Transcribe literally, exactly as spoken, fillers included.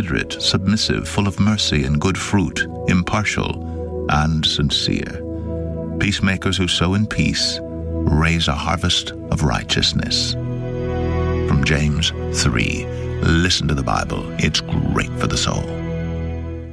considerate, submissive, full of mercy and good fruit, impartial and sincere. Peacemakers who sow in peace raise a harvest of righteousness. From James three, listen to the Bible. It's great for the soul.